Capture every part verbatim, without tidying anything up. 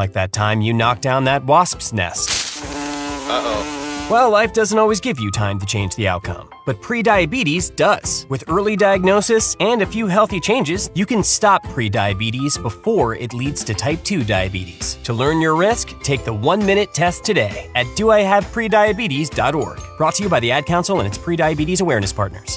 Like that time you knocked down that wasp's nest. Uh-oh. Well, life doesn't always give you time to change the outcome, but prediabetes does. With early diagnosis and a few healthy changes, you can stop prediabetes before it leads to type two diabetes. To learn your risk, take the one-minute test today at do I have prediabetes dot org. Brought to you by the Ad Council and its prediabetes awareness partners.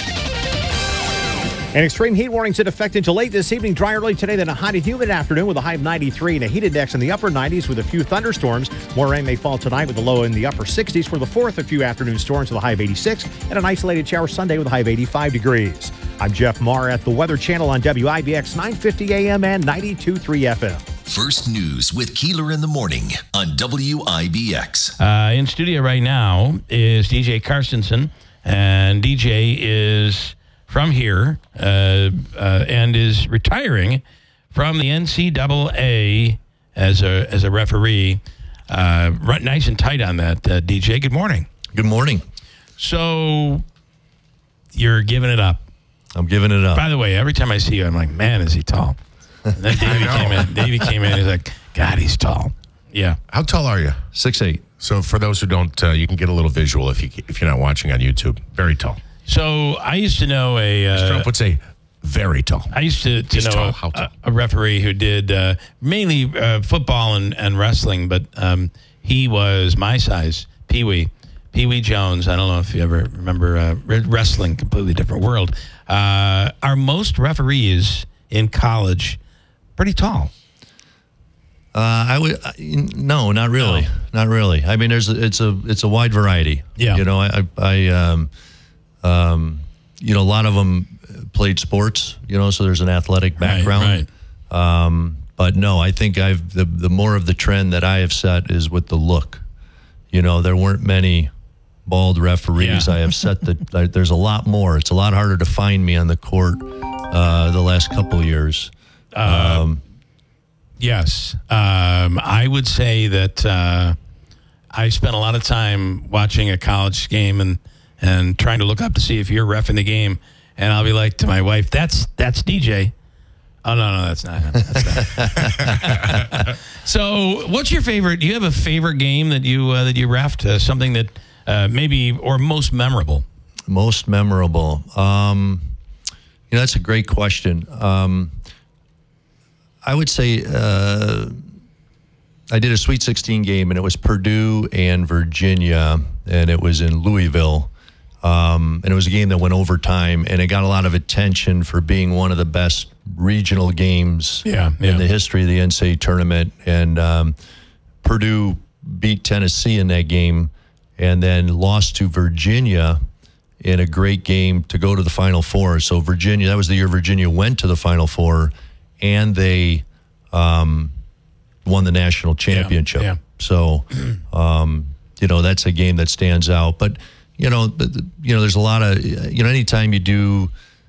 An extreme heat warning's in effect until late this evening. Dry early today, then a hot and humid afternoon with a high of ninety-three and a heat index in the upper nineties with a few thunderstorms. More rain may fall tonight with a low in the upper sixties. For the fourth, a few afternoon storms with a high of eighty-six and an isolated shower Sunday with a high of eighty-five degrees. I'm Jeff Marr at the Weather Channel on W I B X nine fifty A M and ninety-two point three F M. First News with Keeler in the Morning on W I B X. Uh, in studio right now is D J Carstensen, and D J is from here uh, uh, and is retiring from the N C double A as a as a referee. Uh, right, nice and tight on that, uh, D J. Good morning. Good morning. So you're giving it up. I'm giving it up. By the way, every time I see you, I'm like, man, is he tall? And then Davey came in. Davey came in. He's like, God, he's tall. Yeah. How tall are you? six eight. So for those who don't, uh, you can get a little visual if you if you're not watching on YouTube. Very tall. So I used to know a. Uh, Trump would say, very tall. I used to, to He's know tall. a, How tall? a, a referee who did uh, mainly uh, football and, and wrestling, but um, he was my size, Pee Wee. Pee Wee Jones. I don't know if you ever remember uh, wrestling, completely different world. Uh, are most referees in college pretty tall? Uh, I would uh, no, not really, no. not really. I mean, there's a, it's a it's a wide variety. Yeah, you know, I I um, um, you know, a lot of them played sports. You know, so there's an athletic background. Right, right. Um, but no, I think I've the the more of the trend that I have set is with the look. You know, there weren't many bald referees. Yeah. I have set the. There's a lot more. It's a lot harder to find me on the court uh, the last couple of years. Uh, um, yes, um, I would say that uh, I spent a lot of time watching a college game and and trying to look up to see if you're ref in the game, and I'll be like to my wife, "That's that's D J." Oh no, no, that's not him. That's not. So, what's your favorite? Do you have a favorite game that you uh, that you refed? Uh, something that uh, maybe or most memorable? Most memorable. Um, you know, that's a great question. Um, I would say uh, I did a Sweet sixteen game, and it was Purdue and Virginia, and it was in Louisville. Um, and it was a game that went overtime, and it got a lot of attention for being one of the best regional games yeah, yeah. in the history of the N C double A tournament. And um, Purdue beat Tennessee in that game and then lost to Virginia in a great game to go to the Final Four. So Virginia, that was the year Virginia went to the Final Four, and they um, won the national championship. Yeah, yeah. So, um, you know, that's a game that stands out. But You know, you know, there's a lot of, you know, anytime you do,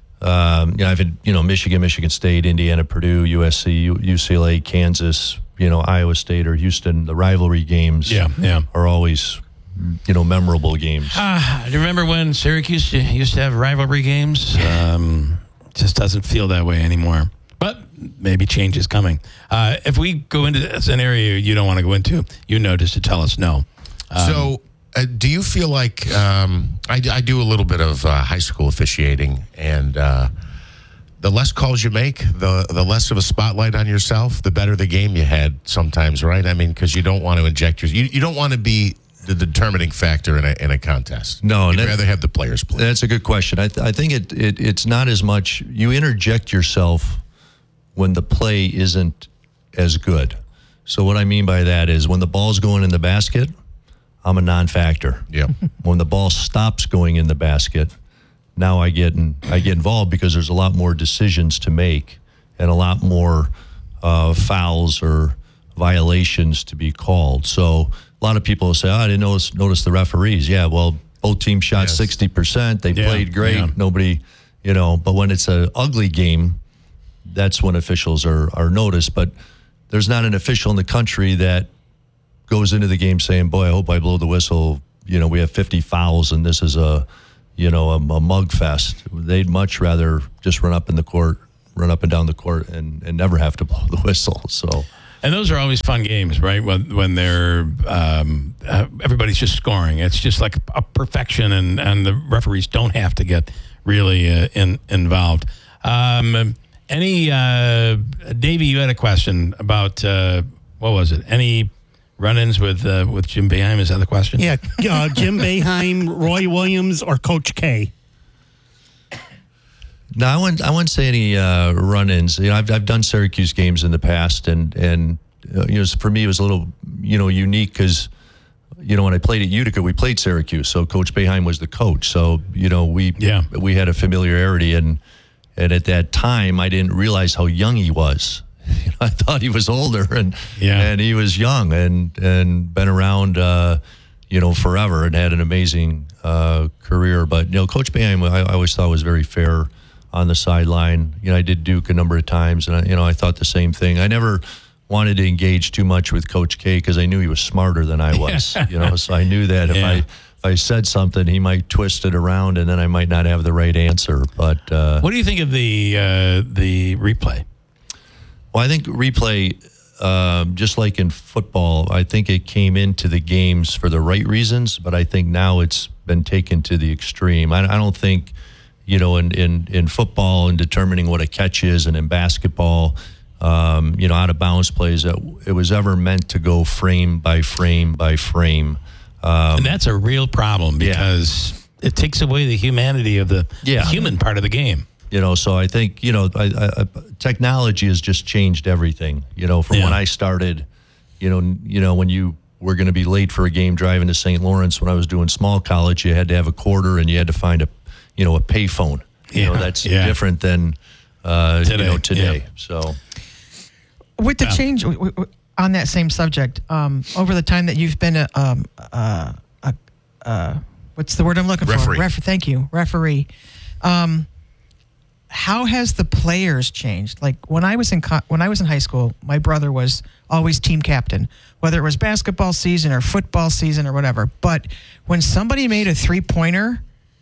um, you know, I've had, you know, Michigan, Michigan State, Indiana, Purdue, U S C, U C L A, Kansas, you know, Iowa State or Houston, the rivalry games yeah, yeah. are always, you know, memorable games. Uh, do you remember when Syracuse used to have rivalry games? Um, just doesn't feel that way anymore. But maybe change is coming. Uh, if we go into an area you don't want to go into, you know just to tell us no. Um, so... Uh, do you feel like um, I, I do a little bit of uh, high school officiating, and uh, the less calls you make, the the less of a spotlight on yourself, the better the game you had sometimes, right? I mean, because you don't want to inject your, you, you don't want to be the determining factor in a in a contest. No, you'd that, rather have the players play. That's a good question. I, th- I think it, it it's not as much, you interject yourself when the play isn't as good. So what I mean by that is when the ball's going in the basket, I'm a non-factor. Yeah. When the ball stops going in the basket, now I get in, I get involved because there's a lot more decisions to make and a lot more uh, fouls or violations to be called. So a lot of people say, oh, I didn't notice, notice the referees. Yeah, well, both teams shot yes. sixty percent. They yeah, played great. Yeah. Nobody, you know, but when it's an ugly game, that's when officials are, are noticed. But there's not an official in the country that goes into the game saying, boy, I hope I blow the whistle. You know, we have fifty fouls and this is a, you know, a, a mug fest. They'd much rather just run up in the court, run up and down the court and, and never have to blow the whistle. So, And those are always fun games, right? When when they're um, uh, everybody's just scoring. It's just like a perfection, and, and the referees don't have to get really uh, in, involved. Um, any uh, Davey, you had a question about uh, what was it? Any run-ins with uh, with Jim Boeheim? Is that the question? Yeah, uh, Jim Boeheim, Roy Williams, or Coach K? No, I wouldn't. I wouldn't say any uh, run-ins. You know, I've I've done Syracuse games in the past, and and uh, you know, for me, it was a little you know unique because you know when I played at Utica, we played Syracuse, so Coach Boeheim was the coach. So you know, we yeah. we had a familiarity, and and at that time, I didn't realize how young he was. You know, I thought he was older, and yeah. and he was young, and and been around uh, you know forever, and had an amazing uh, career. But you know, Coach Boeheim, I, I always thought was very fair on the sideline. You know, I did Duke a number of times, and I, you know, I thought the same thing. I never wanted to engage too much with Coach K because I knew he was smarter than I was. You know, so I knew that if yeah. I if I said something, he might twist it around, and then I might not have the right answer. But uh, what do you think of the uh, the replay? Well, I think replay, um, just like in football, I think it came into the games for the right reasons, but I think now it's been taken to the extreme. I, I don't think. You know, in, in, in football and determining what a catch is, and in basketball, um, you know, out of bounds plays, that it was ever meant to go frame by frame by frame. Um, and that's a real problem because yeah. it takes away the humanity of the, yeah. the human part of the game. You know, so I think, you know, I, I, technology has just changed everything. You know, from yeah. when I started, you know, you know, when you were going to be late for a game driving to Saint Lawrence, when I was doing small college, you had to have a quarter and you had to find a you know, a payphone. You yeah, know, that's yeah. different than, uh, today, you know, today. yeah. So. With the yeah. change, w- w- on that same subject, um, over the time that you've been a, um, uh, a, uh, what's the word I'm looking Referee. for? Referee. Thank you. Referee. Um, how has the players changed? Like when I was in co- when I was in high school, my brother was always team captain, whether it was basketball season or football season or whatever. But when somebody made a three-pointer,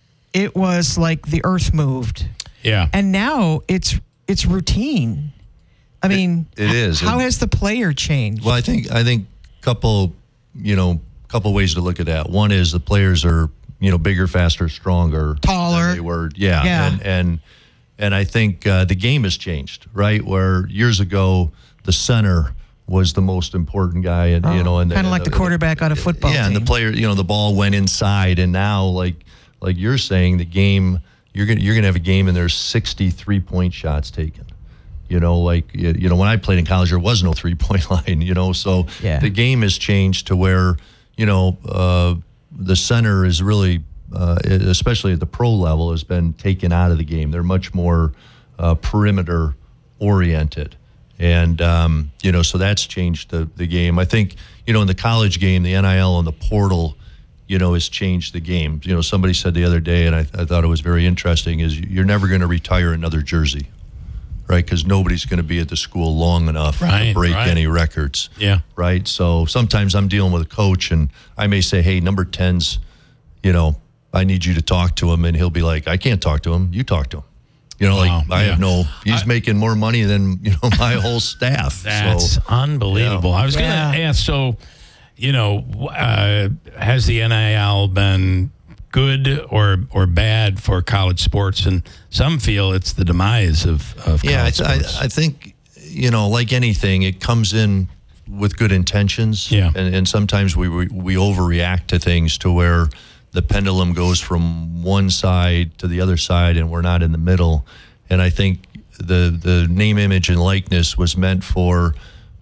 it was like the earth moved. Yeah. And now it's it's routine. I mean, it is. How And- has the player changed? Well, I think, I think couple, you know, couple ways to look at that. One is the players are, you know, bigger, faster, stronger. Taller. Than they were. Yeah. Yeah. And, and, and I think uh, the game has changed, right? Where years ago, the center was the most important guy. And, you know, and kind of like the quarterback on a football Yeah. team. And the player, you know, the ball went inside, and now like, Like you're saying, the game you're gonna you're gonna have a game and there's sixty three-point shots taken. You know, like you know when I played in college, there was no three-point line. You know, so Yeah. the game has changed to where you know uh, the center is really, uh, especially at the pro level, has been taken out of the game. They're much more uh, perimeter oriented, and um, you know so that's changed the the game. I think you know in the college game, the N I L and the portal, you know, has changed the game. You know, somebody said the other day, and I, I thought it was very interesting, is you're never going to retire another jersey, right? Because nobody's going to be at the school long enough Right, to break right. any records. Yeah. Right? So sometimes I'm dealing with a coach, and I may say, hey, number ten's, you know, I need you to talk to him. And he'll be like, I can't talk to him. You talk to him. You know, Wow, like I yeah. have no, he's I- making more money than, you know, my whole staff. That's so, unbelievable. yeah. I was going to Yeah. ask, so, you know, uh, has the N I L been good or or bad for college sports? And some feel it's the demise of, of Yeah, college I, sports. I, I think, you know, like anything, it comes in with good intentions. Yeah. And, and sometimes we, we we overreact to things to where the pendulum goes from one side to the other side and we're not in the middle. And I think the, the name, image, and likeness was meant for,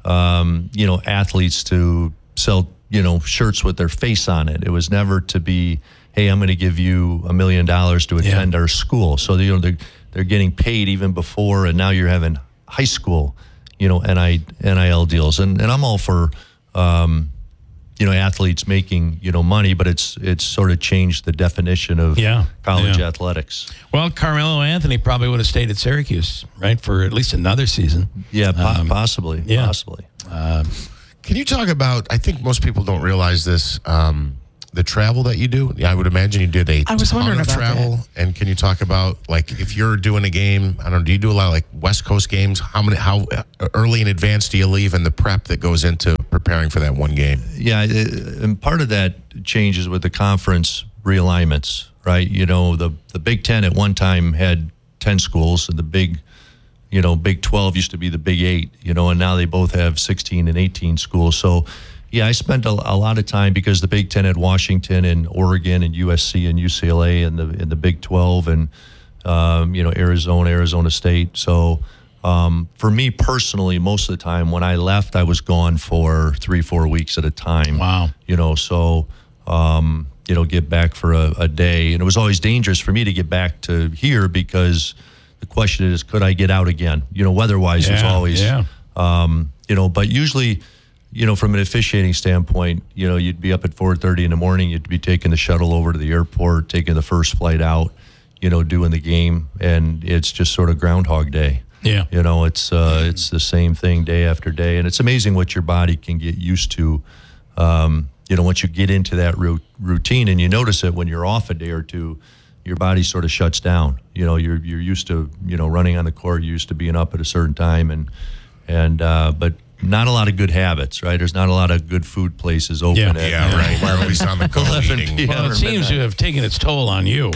um, you know, athletes to sell, you know, shirts with their face on it. It was never to be, hey, I'm going to give you a million dollars to attend Yeah. our school. So, you know, they're, they're getting paid even before, and now you're having high school, you know, N I L deals. And and I'm all for, um, you know, athletes making, you know, money, but it's it's sort of changed the definition of Yeah, college yeah. athletics. Well, Carmelo Anthony probably would have stayed at Syracuse, right, for at least another season. Yeah, po- Um, possibly, yeah. possibly. Can you talk about, I think most people don't realize this, um, the travel that you do? Yeah, I would imagine you did a I was ton wondering of about travel. that. And can you talk about, like, if you're doing a game, I don't know, do you do a lot of, like, West Coast games? How many? How early in advance do you leave, and the prep that goes into preparing for that one game? Yeah, it- and part of that changes with the conference realignments, right? You know, the the Big Ten at one time had ten schools, and the Big, you know, Big twelve used to be the Big Eight, you know, and now they both have sixteen and eighteen schools. So, yeah, I spent a, a lot of time because the Big Ten had Washington and Oregon and U S C and U C L A and the in the Big twelve and um, you know, Arizona, Arizona State. So um, for me personally, most of the time when I left, I was gone for three, four weeks at a time. Wow. You know, so um, you know, get back for a, a day, and it was always dangerous for me to get back to here because the question is, could I get out again? You know, weather-wise, Yeah, was always, yeah. um, you know, but usually. You know, from an officiating standpoint, you know, you'd be up at four thirty in the morning. You'd be taking the shuttle over to the airport, taking the first flight out, you know, doing the game, and it's just sort of Groundhog Day. Yeah. You know, it's uh, it's the same thing day after day, and it's amazing what your body can get used to. Um, you know, once you get into that ru- routine, and you notice it when you're off a day or two, your body sort of shuts down. You know, you're you're used to you know running on the court, you're used to being up at a certain time, and and uh, but. Not a lot of good habits, right? There's not a lot of good food places open. Yeah. at, Yeah, right. We're always on the go eleven eating. p.m. Well, or it seems to midnight. have taken its toll on you.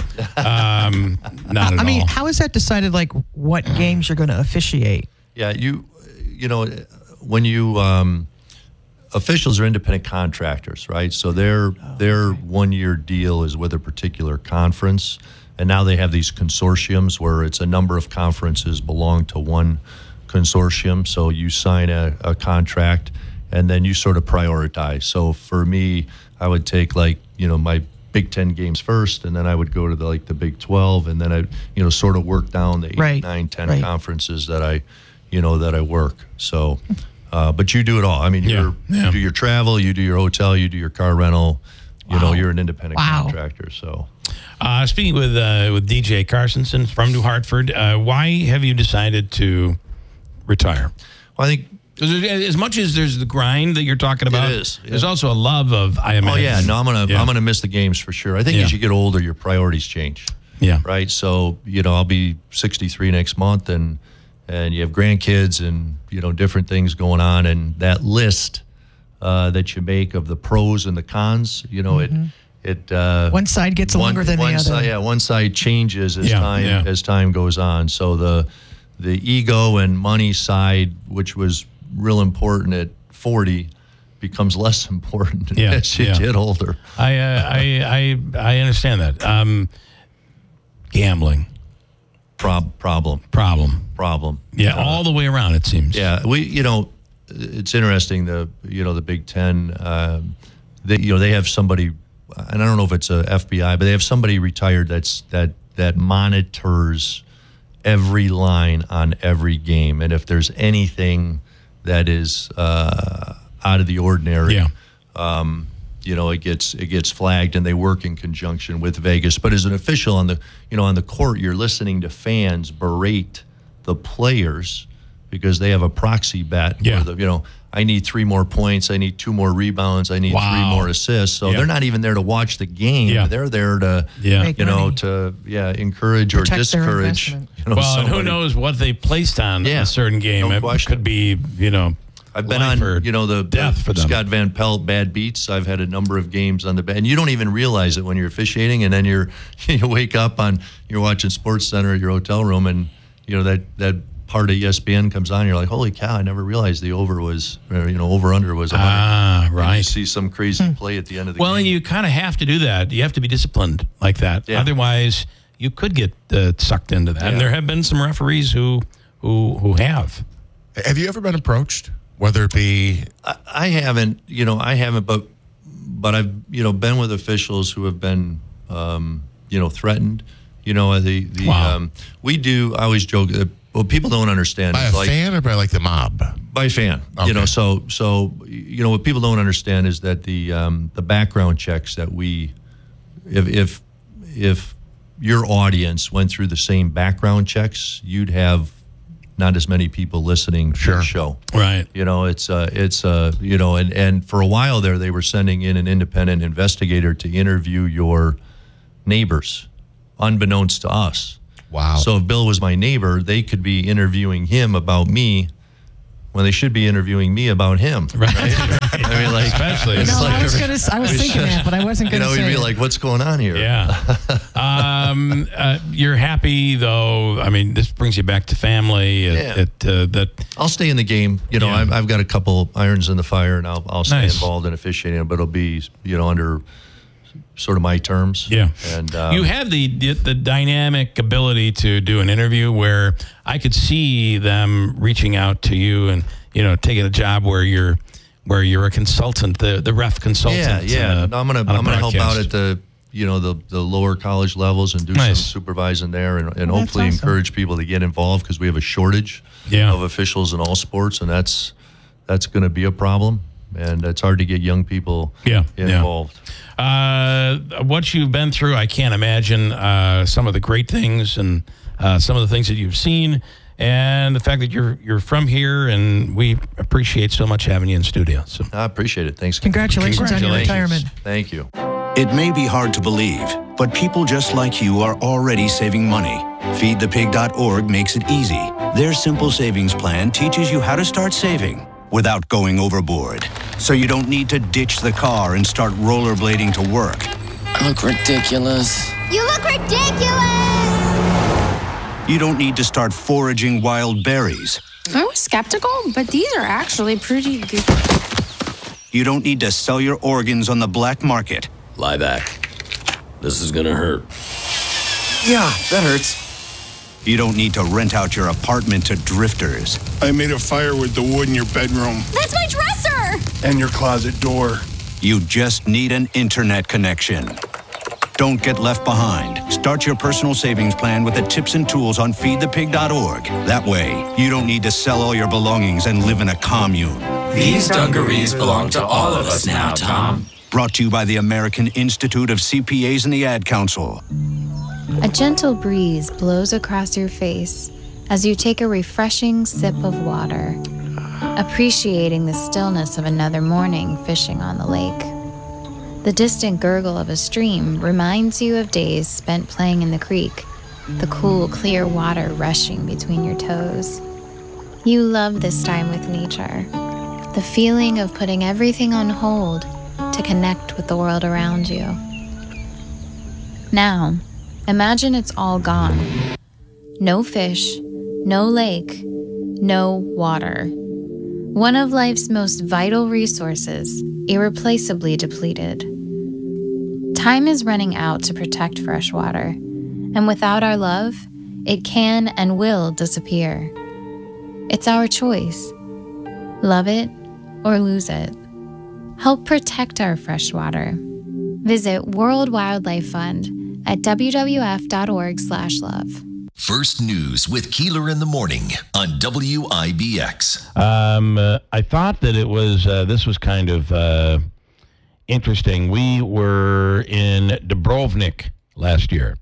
Um, not at I mean, all. how is that decided? Like what games you're going to officiate? Yeah, you, you know, when you um, officials are independent contractors, right? So their their one year deal is with a particular conference, and now they have these consortiums where it's a number of conferences belong to one consortium. So you sign a, a contract, and then you sort of prioritize. So for me, I would take like you know my Big Ten games first, and then I would go to the, like the Big twelve, and then I you know sort of work down the eight, Right, nine, ten right. conferences that I you know that I work. So, uh, but you do it all. I mean, Yeah, you're, yeah. you do your travel, you do your hotel, you do your car rental. You know, you're an independent Wow. contractor. So. Uh, speaking with uh, with D J Carsonson from New Hartford, uh, why have you decided to retire? Well, I think. 'Cause as much as there's the grind that you're talking about, is, yeah. there's also a love of I Oh imagine. yeah, no, I'm gonna Yeah. I'm gonna miss the games for sure. I think Yeah. as you get older, your priorities change. Yeah. Right. So you know, I'll be sixty-three next month, and and you have grandkids, and you know, different things going on, and that list uh, that you make of the pros and the cons, you know, Mm-hmm. it it uh, One side gets one, longer than one the other. Side, yeah, one side changes as Yeah, time yeah. as time goes on. So the the ego and money side, which was real important at forty, becomes less important Yeah, as you yeah. get older. I, uh, I I I understand that. Um, gambling Prob- problem, problem. problem. Yeah, all the way around it seems. Yeah, we you know, it's interesting. The you know the Big Ten, um, they you know they have somebody, and I don't know if it's a F B I, but they have somebody retired that's that that monitors every line on every game, and if there's anything that is uh, out of the ordinary, Yeah. um, you know, it gets it gets flagged, and they work in conjunction with Vegas. But as an official on the you know on the court, you're listening to fans berate the players because they have a proxy bet. Yeah. Where the, you know, I need three more points, I need two more rebounds, I need Wow. three more assists. So Yeah. they're not even there to watch the game. Yeah. They're there to Yeah. Make you know money. to yeah encourage or Protect their discourage. investment. You know, Well, and who somebody. knows what they placed on Yeah, a certain game? no it question. could be, you know, I've been life on, or you know, the, death the for them. Scott Van Pelt bad beats. I've had a number of games on the bad, and you don't even realize it when you're officiating, and then you're you wake up on you're watching Sports Center at your hotel room, and you know that that part of E S P N comes on. You're like, holy cow! I never realized the over was, or, you know, over under was. one hundred. Ah, And right. You see some crazy play at the end of the Well, game. and you kind of have to do that. You have to be disciplined like that. Yeah. Otherwise, you could get uh, sucked into that. And Yeah. there have been some referees who who who have. Have you ever been approached? Whether it be I, I haven't, you know, I haven't, but but I've, you know, been with officials who have been, um, you know, threatened. You know, the the Wow. um, we do. I always joke. Uh, what people don't understand by a is like fan or by like the mob? by fan. Okay. You know, so so you know what people don't understand is that the um, the background checks that we, if if if your audience went through the same background checks, you'd have not as many people listening Sure. to the show. Right. You know, it's uh, it's uh, you know, and, and for a while there, they were sending in an independent investigator to interview your neighbors, unbeknownst to us. Wow. So if Bill was my neighbor, they could be interviewing him about me when they should be interviewing me about him. Right. I mean, like, Especially. it's No, like I was gonna. I was thinking that, but I wasn't you gonna know, say you'd be it. like, what's going on here? Yeah. um, uh, you're happy, though. I mean, this brings you back to family. It, Yeah. it, uh, that I'll stay in the game. You know, Yeah. I've, I've got a couple irons in the fire, and I'll, I'll stay Nice. involved in officiating, but it'll be, you know, under sort of my terms. Yeah. And um, you have the, the the dynamic ability to do an interview where I could see them reaching out to you and, you know, taking a job where you're where you're a consultant, the the ref consultant. yeah, yeah. uh, No, I'm gonna on a I'm gonna help out broadcast. at the you know the the lower college levels and do Nice. some supervising there, and, and Well, that's hopefully awesome. encourage people to get involved because we have a shortage Yeah. of officials in all sports, and that's that's going to be a problem, and it's hard to get young people Yeah, yeah. involved. Uh, what you've been through, I can't imagine uh, some of the great things and uh, some of the things that you've seen, and the fact that you're you're from here, and we appreciate so much having you in studio. So I appreciate it. Thanks. Congratulations on your Congratulations. retirement. Thank you. It may be hard to believe, but people just like you are already saving money. feed the pig dot org makes it easy. Their simple savings plan teaches you how to start saving without going overboard. So you don't need to ditch the car and start rollerblading to work. I look ridiculous. You look ridiculous! You don't need to start foraging wild berries. I was skeptical, but these are actually pretty good. You don't need to sell your organs on the black market. Lie back. This is gonna hurt. Yeah, that hurts. You don't need to rent out your apartment to drifters. I made a fire with the wood in your bedroom That's my dresser! and your closet door. You just need an internet connection. Don't get left behind. Start your personal savings plan with the tips and tools on feed the pig dot org. That way, you don't need to sell all your belongings and live in a commune. These dungarees belong to all of us now, Tom. Brought to you by the American Institute of C P As and the Ad Council. A gentle breeze blows across your face as you take a refreshing sip of water, appreciating the stillness of another morning fishing on the lake. The distant gurgle of a stream reminds you of days spent playing in the creek, the cool, clear water rushing between your toes. You love this time with nature, the feeling of putting everything on hold to connect with the world around you. Now, imagine it's all gone. No fish, no lake, no water. One of life's most vital resources, irreplaceably depleted. Time is running out to protect fresh water, and without our love, it can and will disappear. It's our choice. Love it or lose it. Help protect our fresh water. Visit World Wildlife Fund at w w f dot org slash love. First News with Keeler in the morning on W I B X. Um, uh, I thought that it was, uh, this was kind of uh, interesting. We were in Dubrovnik last year.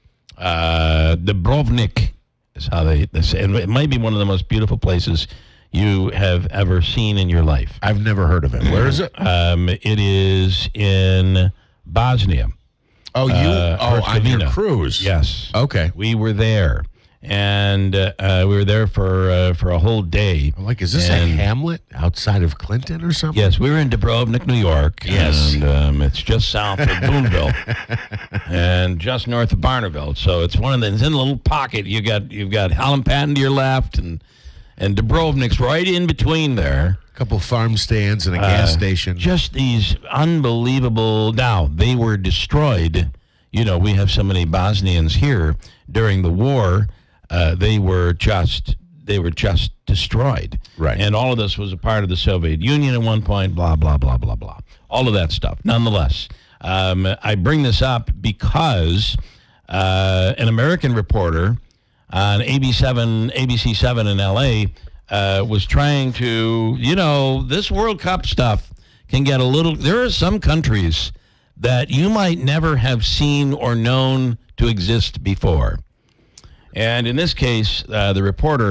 Uh, Dubrovnik is how they, they say it. It might be one of the most beautiful places you have ever seen in your life. I've never heard of it. Where is it? Um, it is in Bosnia. Oh, you? Uh, oh, on your Herzegovina. cruise. Yes. Okay. We were there, and uh, uh, we were there for uh, for a whole day. I'm like, is this And- a hamlet outside of Clinton or something? Yes, we were in Dubrovnik, New York. Yes. And um, it's just south of Boonville and just north of Barneveld. So it's one of the, it's in a little pocket. You got, you've got Holland Patton to your left, and, and Dubrovnik's right in between there. A couple farm stands and a gas Uh, station. Just these unbelievable. Now, they were destroyed. You know, we have so many Bosnians here during the war. Uh, they were just they were just destroyed. Right. And all of this was a part of the Soviet Union at one point, blah, blah, blah, blah, blah. All of that stuff. Nonetheless, um, I bring this up because uh, an American reporter on A B seven, A B C seven in L A uh, was trying to, you know, this World Cup stuff can get a little, there are some countries that you might never have seen or known to exist before. And in this case, uh, the reporter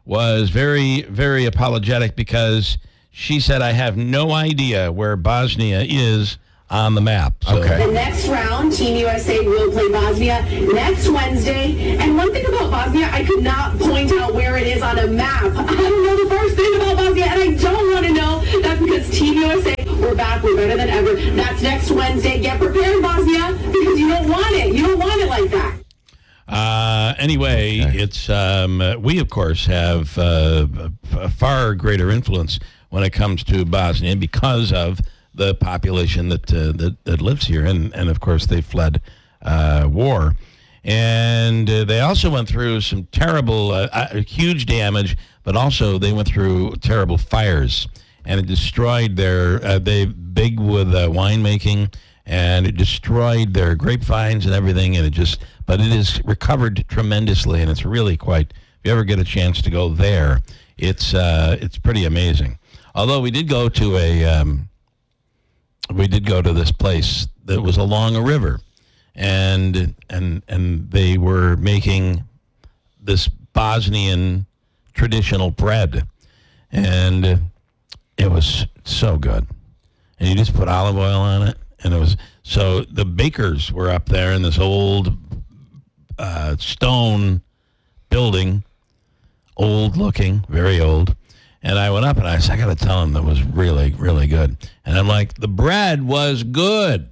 was very, very apologetic because she said, I have no idea where Bosnia is on the map. So. Okay. The next round, Team U S A will play Bosnia next Wednesday. And one thing about Bosnia, I could not point out where it is on a map. I don't know the first thing about Bosnia, and I don't want to know. That's because Team U S A, we're back, we're better than ever. That's next Wednesday. Get prepared, Bosnia, because you don't want it. You don't want it like that. Uh, anyway, okay. it's um, we, of course, have uh, a far greater influence when it comes to Bosnia because of the population that, uh, that that lives here, and, and of course they fled uh, war, and uh, they also went through some terrible, uh, uh, huge damage, but also they went through terrible fires, and it destroyed their. Uh, they big with uh, winemaking, and it destroyed their grapevines and everything, and it just. But it has recovered tremendously, and it's really quite. If you ever get a chance to go there, it's uh, it's pretty amazing. Although we did go to a. Um, We did go to this place that was along a river, and and and they were making this Bosnian traditional bread, and it was so good. And you just put olive oil on it, and it was so. The bakers were up there in this old uh, stone building, old looking, very old. And I went up and I said, I got to tell him that was really, really good. And I'm like, the bread was good.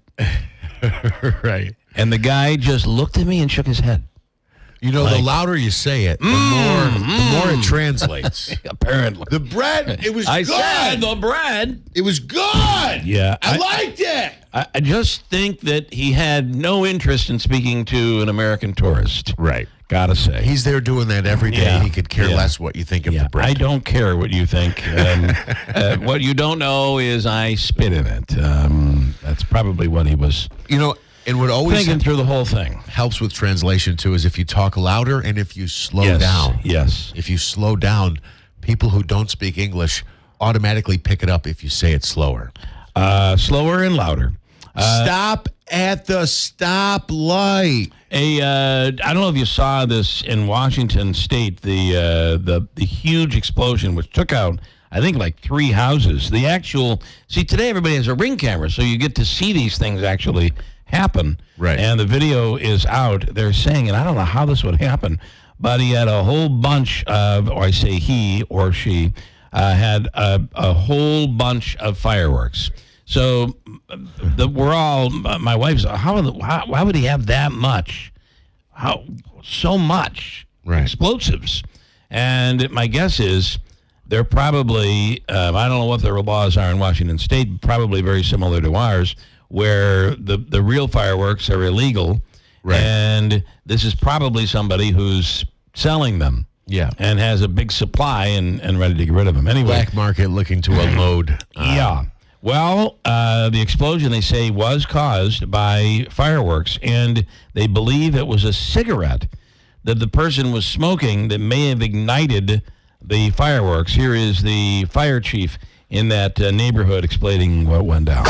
Right. And the guy just looked at me and shook his head. You know, like, the louder you say it, the, mm, more, mm. the more it translates. Apparently. The bread, it was I good. I said the bread. It was good. Yeah. I, I liked it. I, I just think that he had no interest in speaking to an American tourist. Right. Gotta say. He's there doing that every day. Yeah. He could care yeah. less what you think of yeah. the bread. I don't care what you think. Um, uh, what you don't know is I spit in it. Um, that's probably what he was You know, and what always thinking through the whole thing. Helps with translation, too, is if you talk louder and if you slow yes. down. Yes. If you slow down, people who don't speak English automatically pick it up if you say it slower. Uh, slower and louder. Uh, Stop at the stoplight. A, uh, I don't know if you saw this in Washington State, the, uh, the the huge explosion which took out, I think, like three houses. The actual, see, today everybody has a Ring camera, so you get to see these things actually happen. Right. And the video is out. They're saying, and I don't know how this would happen, but he had a whole bunch of, or I say he or she, uh, had a, a whole bunch of fireworks. So the, we're all, my wife's, how, how, why would he have that much? How, so much right. explosives? And my guess is they're probably, um, I don't know what the laws are in Washington State, probably very similar to ours, where the, the real fireworks are illegal. Right. And this is probably somebody who's selling them. Yeah. And has a big supply and, and ready to get rid of them. Anyway. Black market looking to unload. Uh, yeah. Well, uh, the explosion, they say, was caused by fireworks, and they believe it was a cigarette that the person was smoking that may have ignited the fireworks. Here is the fire chief in that uh, neighborhood explaining what went down.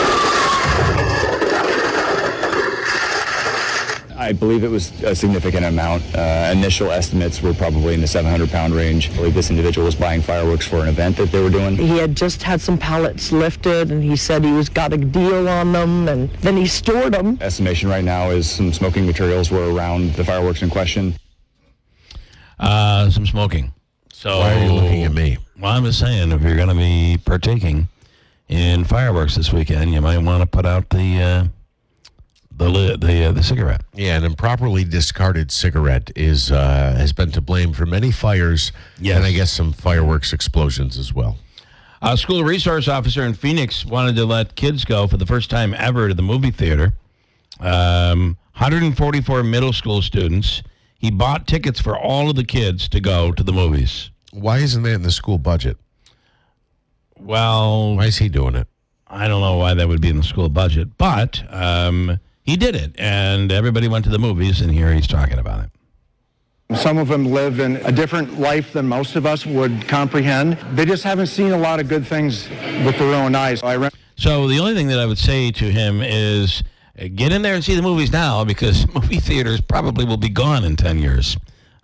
I believe it was a significant amount. Uh, initial estimates were probably in the seven hundred pound range. I believe this individual was buying fireworks for an event that they were doing. He had just had some pallets lifted, and he said he was got a deal on them, and then he stored them. Estimation right now is some smoking materials were around the fireworks in question. Uh, some smoking. So why are you looking at me? Well, I'm just saying, if you're going to be partaking in fireworks this weekend, you might want to put out the... Uh, The the uh, the cigarette. Yeah, an improperly discarded cigarette is uh, has been to blame for many fires, yes. and I guess some fireworks explosions as well. A school resource officer in Phoenix wanted to let kids go for the first time ever to the movie theater. Um, one hundred forty-four middle school students. He bought tickets for all of the kids to go to the movies. Why isn't that in the school budget? Well, why is he doing it? I don't know why that would be in the school budget, but um, he did it, and everybody went to the movies, and here he's talking about it. Some of them live in a different life than most of us would comprehend. They just haven't seen a lot of good things with their own eyes. I re- so the only thing that I would say to him is uh, get in there and see the movies now, because movie theaters probably will be gone in ten years.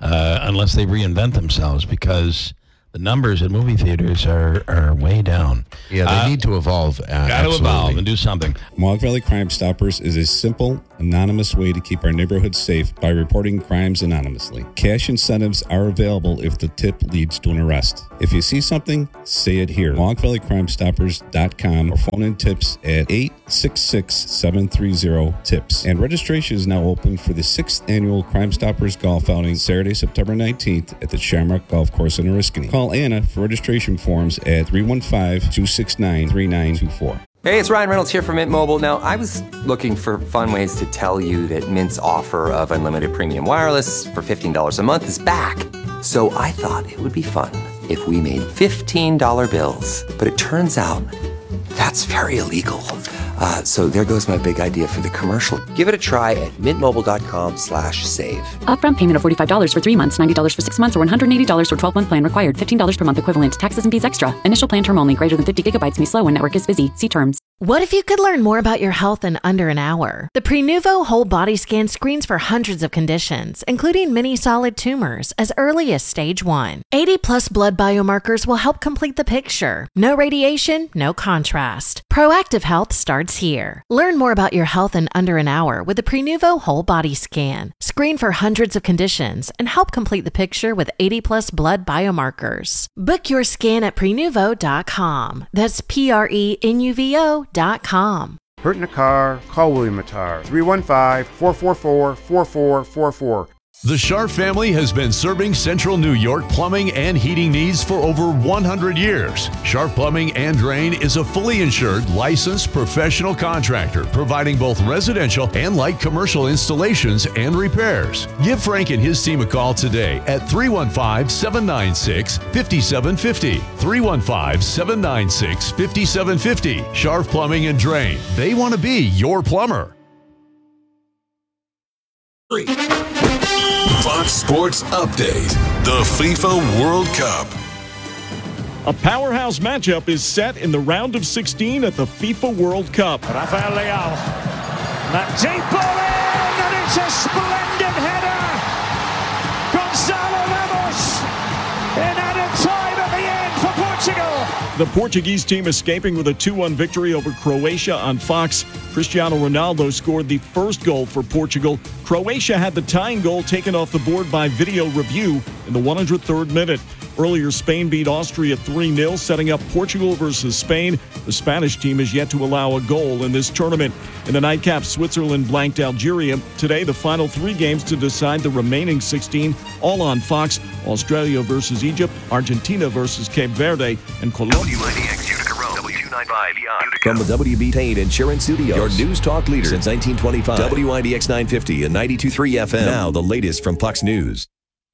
uh, unless they reinvent themselves, because the numbers at movie theaters are, are way down. Yeah, they Uh, need to evolve. Uh, Got to absolutely. evolve and do something. Mohawk Valley Crime Stoppers is a simple, anonymous way to keep our neighborhood safe by reporting crimes anonymously. Cash incentives are available if the tip leads to an arrest. If you see something, say it here. Mohawk Valley Crime Stoppers dot com or phone in tips at eight six six, seven three zero, TIPS. And registration is now open for the sixth annual Crime Stoppers Golf Outing, Saturday, September nineteenth at the Shamrock Golf Course in Oriskany. Call Anna for registration forms at three one five, two six nine, three nine two four. Hey, it's Ryan Reynolds here from Mint Mobile. Now, I was looking for fun ways to tell you that Mint's offer of unlimited premium wireless for fifteen dollars a month is back. So I thought it would be fun if we made fifteen dollar bills. But it turns out that's very illegal. Uh, so there goes my big idea for the commercial. Give it a try at mintmobile.com slash save. Upfront payment of forty-five dollars for three months, ninety dollars for six months, or one hundred eighty dollars for twelve-month plan required. fifteen dollars per month equivalent. Taxes and fees extra. Initial plan term only. Greater than fifty gigabytes may slow when network is busy. See terms. What if you could learn more about your health in under an hour? The Prenuvo Whole Body Scan screens for hundreds of conditions, including many solid tumors, as early as stage one. eighty plus blood biomarkers will help complete the picture. No radiation, no contrast. Proactive health starts here. Learn more about your health in under an hour with the Prenuvo Whole Body Scan. Screen for hundreds of conditions and help complete the picture with eighty plus blood biomarkers. Book your scan at prenuvo dot com. That's P R E N U V O dot com. Hurt in a car? Call William Mattar. three one five, four four four, four four four four. The Sharp family has been serving Central New York plumbing and heating needs for over one hundred years. Sharp Plumbing and Drain is a fully insured, licensed professional contractor providing both residential and light commercial installations and repairs. Give Frank and his team a call today at three one five, seven nine six, five seven five zero. three one five, seven nine six, five seven five zero. Sharp Plumbing and Drain. They want to be your plumber. Fox Sports Update. The FIFA World Cup. A powerhouse matchup is set in the round of sixteen at the FIFA World Cup. Rafael Leao. That deep ball in, and it's a splendid header. Gonzalo Ramos in added time at the end for Portugal. The Portuguese team escaping with a two one victory over Croatia on Fox. Cristiano Ronaldo scored the first goal for Portugal. Croatia had the tying goal taken off the board by video review in the one hundred third minute. Earlier, Spain beat Austria three nil, setting up Portugal versus Spain. The Spanish team is yet to allow a goal in this tournament. In the nightcap, Switzerland blanked Algeria. Today, the final three games to decide the remaining sixteen, all on Fox. Australia versus Egypt, Argentina versus Cape Verde, and Colombia. W I D X Utica Road, W two ninety-five Utica. From the W B Payne Insurance Studios, your news talk leader since nineteen twenty-five. W I D X nine fifty and ninety-two point three F M. Now the latest from Fox News.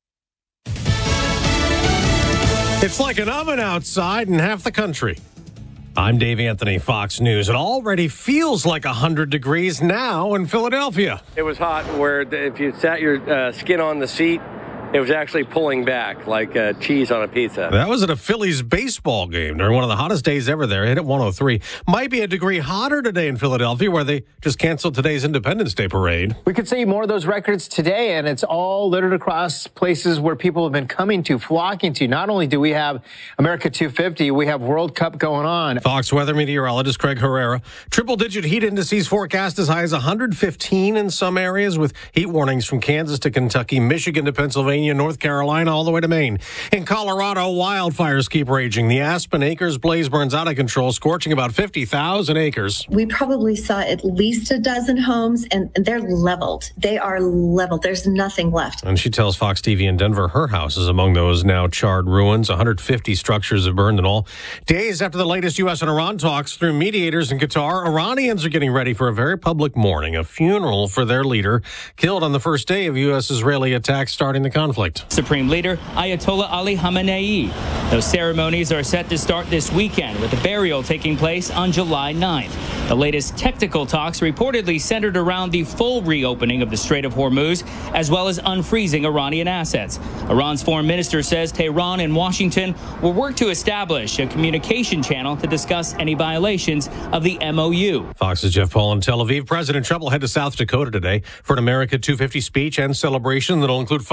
It's like an oven outside in half the country. I'm Dave Anthony, Fox News. It already feels like one hundred degrees now in Philadelphia. It was hot where if you sat your uh, skin on the seat, it was actually pulling back like uh, cheese on a pizza. That was at a Phillies baseball game during one of the hottest days ever there. It hit at one oh three. Might be a degree hotter today in Philadelphia, where they just canceled today's Independence Day parade. We could see more of those records today, and it's all littered across places where people have been coming to, flocking to. Not only do we have America two fifty, we have World Cup going on. Fox weather meteorologist Craig Herrera. Triple-digit heat indices forecast as high as one hundred fifteen in some areas, with heat warnings from Kansas to Kentucky, Michigan to Pennsylvania, North Carolina, all the way to Maine. In Colorado, wildfires keep raging. The Aspen Acres blaze burns out of control, scorching about fifty thousand acres. We probably saw at least a dozen homes, and they're leveled. They are leveled. There's nothing left. And she tells Fox T V in Denver her house is among those now charred ruins. one hundred fifty structures have burned in all. Days after the latest U S and Iran talks through mediators in Qatar, Iranians are getting ready for a very public mourning, a funeral for their leader, killed on the first day of U S-Israeli attacks starting the conflict. Supreme Leader Ayatollah Ali Khamenei. Those ceremonies are set to start this weekend, with the burial taking place on July ninth. The latest technical talks reportedly centered around the full reopening of the Strait of Hormuz, as well as unfreezing Iranian assets. Iran's foreign minister says Tehran and Washington will work to establish a communication channel to discuss any violations of the M O U. Fox's Jeff Paul in Tel Aviv. President Trump will head to South Dakota today for an America two fifty speech and celebration that'll include fireworks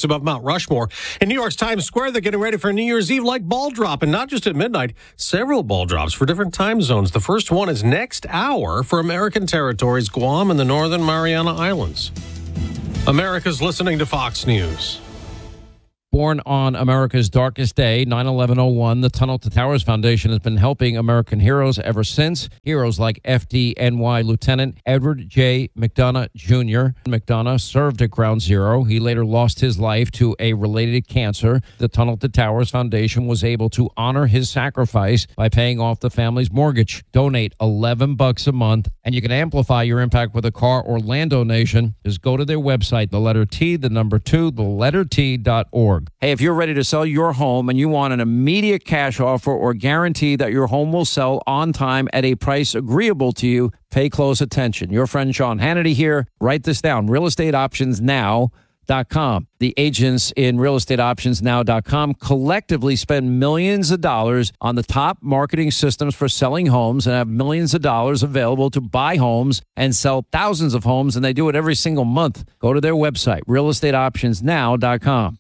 landmarks above Mount Rushmore. In New York's Times Square, they're getting ready for New Year's Eve like ball drop, and not just at midnight, several ball drops for different time zones. The first one is next hour for American territories, Guam and the Northern Mariana Islands. America's listening to Fox News. Born on America's darkest day, nine eleven oh one, the Tunnel to Towers Foundation has been helping American heroes ever since. Heroes like F D N Y Lieutenant Edward J. McDonough Junior McDonough served at Ground Zero. He later lost his life to a related cancer. The Tunnel to Towers Foundation was able to honor his sacrifice by paying off the family's mortgage. Donate eleven bucks a month, and you can amplify your impact with a car or land donation. Just go to their website, the letter T, the number two, the letter T dot org. Hey, if you're ready to sell your home and you want an immediate cash offer or guarantee that your home will sell on time at a price agreeable to you, pay close attention. Your friend Sean Hannity here. Write this down, real estate options now dot com. The agents in real estate options now dot com collectively spend millions of dollars on the top marketing systems for selling homes and have millions of dollars available to buy homes and sell thousands of homes, and they do it every single month. Go to their website, real estate options now dot com.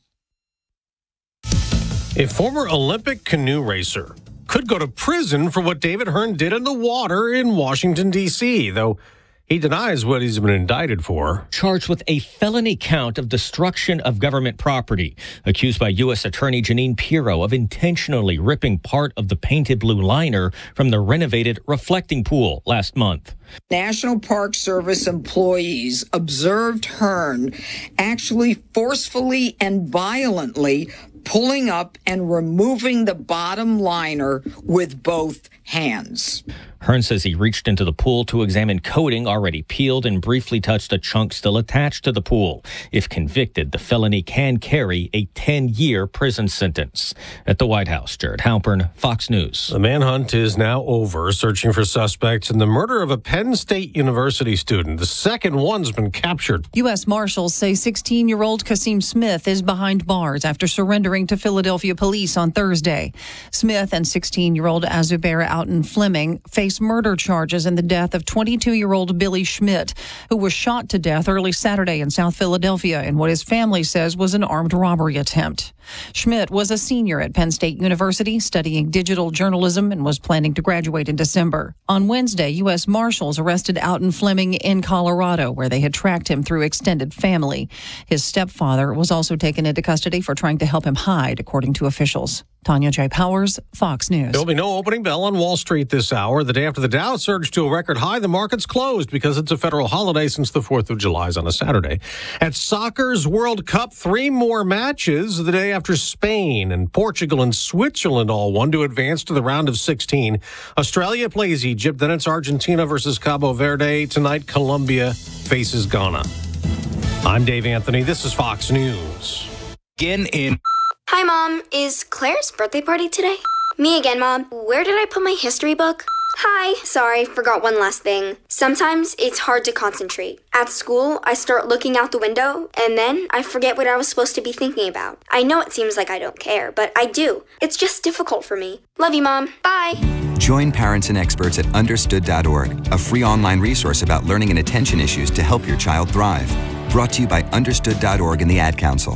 A former Olympic canoe racer could go to prison for what David Hearn did in the water in Washington, D C, though he denies what he's been indicted for. Charged with a felony count of destruction of government property, accused by U S Attorney Janine Pirro of intentionally ripping part of the painted blue liner from the renovated reflecting pool last month. National Park Service employees observed Hearn actually forcefully and violently pulling up and removing the bottom liner with both hands. Hearn says he reached into the pool to examine coating already peeled and briefly touched a chunk still attached to the pool. If convicted, the felony can carry a ten-year prison sentence. At the White House, Jared Halpern, Fox News. The manhunt is now over, searching for suspects in the murder of a Penn State University student. The second one's been captured. U S Marshals say sixteen-year-old Kasim Smith is behind bars after surrendering to Philadelphia police on Thursday. Smith and sixteen-year-old Azubera Outen Fleming face murder charges in the death of twenty-two-year-old Billy Schmidt, who was shot to death early Saturday in South Philadelphia in what his family says was an armed robbery attempt. Schmidt was a senior at Penn State University studying digital journalism and was planning to graduate in December. On Wednesday, U S Marshals arrested Outen Fleming in Colorado, where they had tracked him through extended family. His stepfather was also taken into custody for trying to help him hide, according to officials. Tanya J. Powers, Fox News. There'll be no opening bell on Wall Street this hour. The day after the Dow surged to a record high, the market's closed because it's a federal holiday since the fourth of July is on a Saturday. At soccer's World Cup, three more matches the day after Spain and Portugal and Switzerland all won to advance to the round of sixteen. Australia plays Egypt, then it's Argentina versus Cabo Verde. Tonight, Colombia faces Ghana. I'm Dave Anthony. This is Fox News. Again in... Hi, Mom. Is Claire's birthday party today? Me again, Mom. Where did I put my history book? Hi. Sorry, forgot one last thing. Sometimes it's hard to concentrate. At school, I start looking out the window, and then I forget what I was supposed to be thinking about. I know it seems like I don't care, but I do. It's just difficult for me. Love you, Mom. Bye. Join parents and experts at understood dot org, a free online resource about learning and attention issues to help your child thrive. Brought to you by understood dot org and the Ad Council.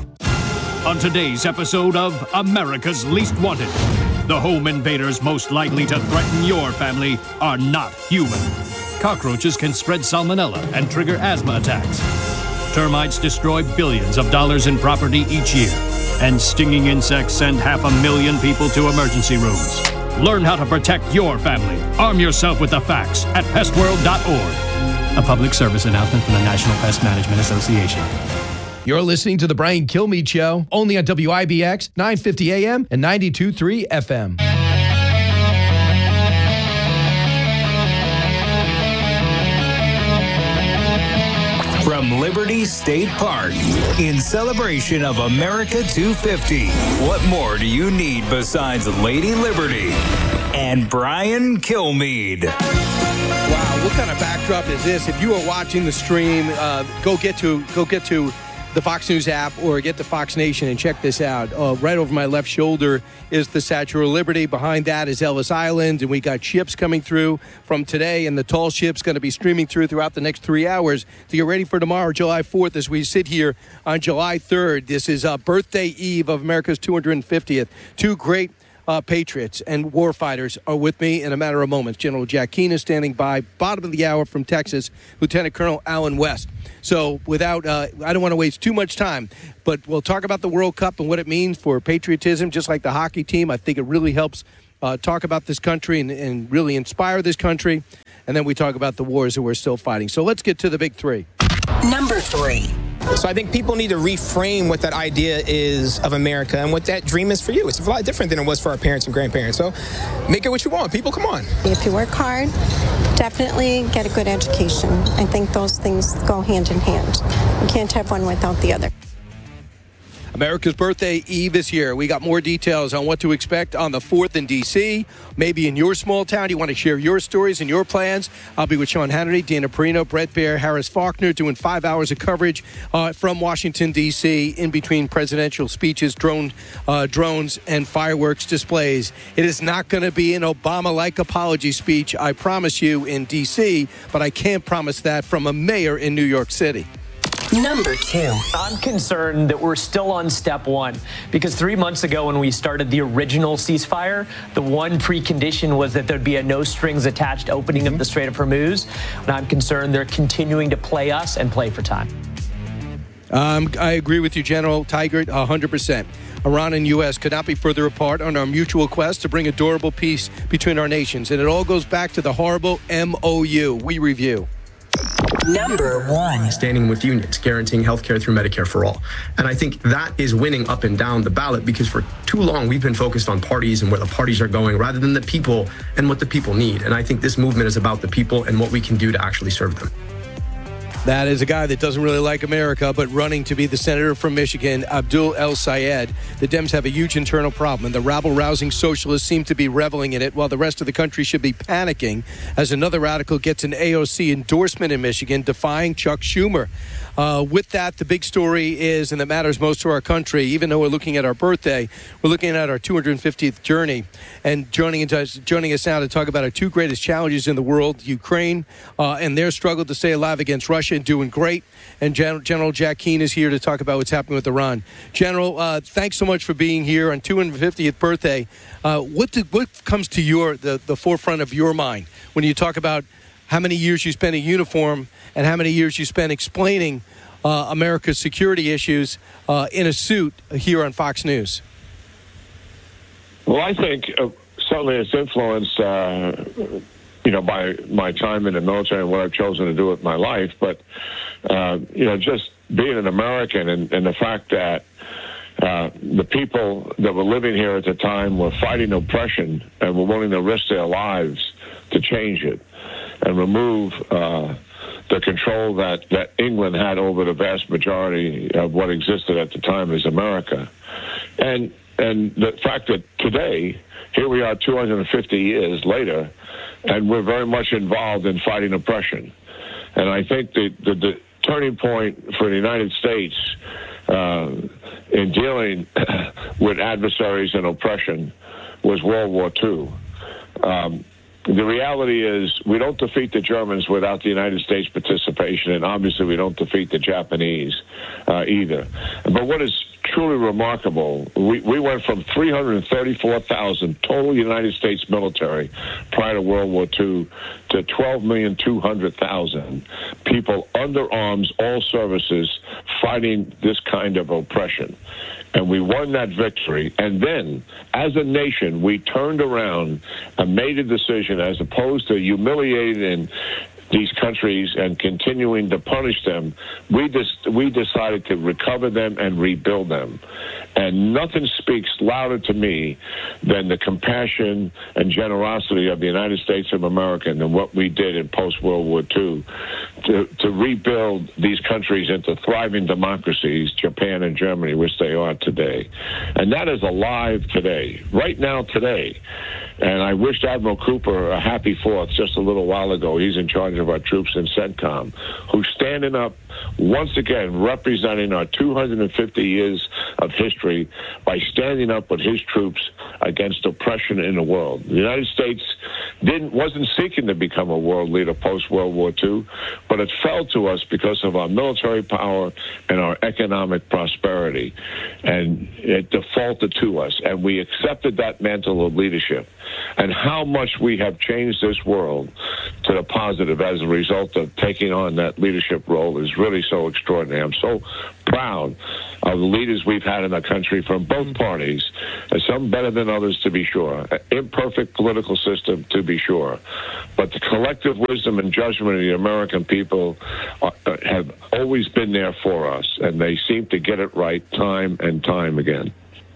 On today's episode of America's Least Wanted, the home invaders most likely to threaten your family are not human. Cockroaches can spread salmonella and trigger asthma attacks. Termites destroy billions of dollars in property each year. And stinging insects send half a million people to emergency rooms. Learn how to protect your family. Arm yourself with the facts at pest world dot org. A public service announcement from the National Pest Management Association. You're listening to The Brian Kilmeade Show, only on W I B X, nine fifty A M and ninety-two point three F M. From Liberty State Park, in celebration of America two fifty, what more do you need besides Lady Liberty and Brian Kilmeade? Wow, what kind of backdrop is this? If you are watching the stream, uh, go get to go get to the Fox News app or get the Fox Nation and check this out. Uh, right over my left shoulder is the Statue of Liberty. Behind that is Ellis Island, and we got ships coming through from today, and the tall ship's going to be streaming through throughout the next three hours to get ready for tomorrow, July fourth, as we sit here on July third. This is uh, birthday eve of America's two hundred fiftieth. Two great Uh, patriots and warfighters are with me in a matter of moments. General Jack Keane is standing by. Bottom of the hour from Texas, Lieutenant Colonel Alan West. So without, uh, I don't want to waste too much time, but we'll talk about the World Cup and what it means for patriotism, just like the hockey team. I think it really helps uh, talk about this country and, and really inspire this country. And then we talk about the wars that we're still fighting. So let's get to the big three. Number three. So I think people need to reframe what that idea is of America and what that dream is for you. It's a lot different than it was for our parents and grandparents. So make it what you want. People, come on. If you work hard, definitely get a good education. I think those things go hand in hand. You can't have one without the other. America's birthday eve this year. We got more details on what to expect on the fourth in D C, maybe in your small town. You want to share your stories and your plans. I'll be with Sean Hannity, Dana Perino, Brett Baer, Harris Faulkner, doing five hours of coverage uh, from Washington, D C, in between presidential speeches, drone, uh, drones, and fireworks displays. It is not going to be an Obama-like apology speech, I promise you, in D C, but I can't promise that from a mayor in New York City. Number two. I'm concerned that we're still on step one because three months ago when we started the original ceasefire, the one precondition was that there'd be a no strings attached opening mm-hmm. of the Strait of Hormuz. And I'm concerned they're continuing to play us and play for time. Um, I agree with you, General Tiger, one hundred percent. Iran and U S could not be further apart on our mutual quest to bring a durable peace between our nations. And it all goes back to the horrible M O U. We review. Number one. Standing with unions, guaranteeing health care through Medicare for all. And I think that is winning up and down the ballot because for too long we've been focused on parties and where the parties are going rather than the people and what the people need. And I think this movement is about the people and what we can do to actually serve them. That is a guy that doesn't really like America, but running to be the senator from Michigan, Abdul El-Sayed. The Dems have a huge internal problem, and the rabble-rousing socialists seem to be reveling in it, while the rest of the country should be panicking as another radical gets an A O C endorsement in Michigan, defying Chuck Schumer. Uh, with that, the big story is, and that matters most to our country, even though we're looking at our birthday, we're looking at our two hundred fiftieth journey. And joining us, joining us now to talk about our two greatest challenges in the world, Ukraine uh, and their struggle to stay alive against Russia, doing great. And Gen- General Jack Keane is here to talk about what's happening with Iran. General, uh, thanks so much for being here on two hundred fiftieth birthday. Uh, what did, what comes to your the, the forefront of your mind when you talk about how many years you spent in uniform and how many years you spent explaining uh, America's security issues uh, in a suit here on Fox News? Well, I think uh, certainly it's influenced, uh, you know, by my time in the military and what I've chosen to do with my life. But, uh, you know, just being an American and, and the fact that uh, the people that were living here at the time were fighting oppression and were willing to risk their lives to change it and remove uh, the control that, that England had over the vast majority of what existed at the time as America. And and the fact that today, here we are two hundred fifty years later, and we're very much involved in fighting oppression. And I think the, the, the turning point for the United States uh, in dealing with adversaries and oppression was World War Two. Um, The reality is we don't defeat the Germans without the United States participation, and obviously we don't defeat the Japanese uh, either. But what is truly remarkable, we, we went from three hundred thirty-four thousand total United States military prior to World War Two to twelve million two hundred thousand people under arms, all services, fighting this kind of oppression. And we won that victory. And then, as a nation, we turned around and made a decision, as opposed to humiliating these countries and continuing to punish them, we just we decided to recover them and rebuild them. And nothing speaks louder to me than the compassion and generosity of the United States of America than what we did in post-World War Two to, to rebuild these countries into thriving democracies, Japan and Germany, which they are today. And that is alive today, right now today. And I wished Admiral Cooper a happy fourth just a little while ago. He's in charge of our troops in CENTCOM, who's standing up once again, representing our two hundred fifty years of history by standing up with his troops against oppression in the world. The United States didn't wasn't seeking to become a world leader post-World War Two, but it fell to us because of our military power and our economic prosperity. And it defaulted to us, and we accepted that mantle of leadership. And how much we have changed this world to the positive as a result of taking on that leadership role is really so extraordinary. I'm so proud of the leaders we've had in the country from both parties, and some better than others, to be sure. An imperfect political system, to be sure. But the collective wisdom and judgment of the American people are, have always been there for us, and they seem to get it right time and time again.